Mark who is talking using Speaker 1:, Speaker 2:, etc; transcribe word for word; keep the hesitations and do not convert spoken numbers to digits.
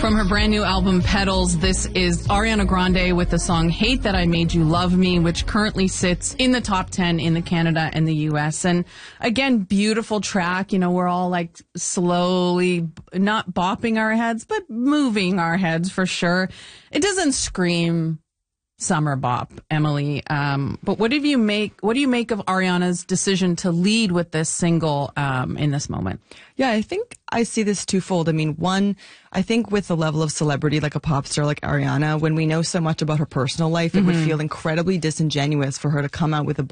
Speaker 1: From her brand new album, Petals, this is Ariana Grande with the song Hate That I Made You Love Me, which currently sits in the top ten in the Canada and the U S. And again, beautiful track. You know, we're all like slowly, not bopping our heads, but moving our heads for sure. It doesn't scream summer bop, Emily. Um, but what did you make, what do you make of Ariana's decision to lead with this single um, in this moment?
Speaker 2: Yeah, I think I see this twofold. I mean, one, I think with the level of celebrity like a pop star like Ariana, when we know so much about her personal life, it mm-hmm. would feel incredibly disingenuous for her to come out with a